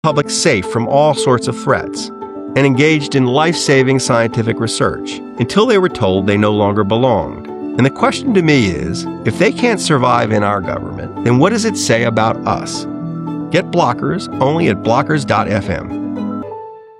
public safe from all sorts of threats and engaged in life-saving scientific research until they were told they no longer belonged. And the question to me is, if they can't survive in our government, then what does it say about us? Get Blockers only at blockers.fm.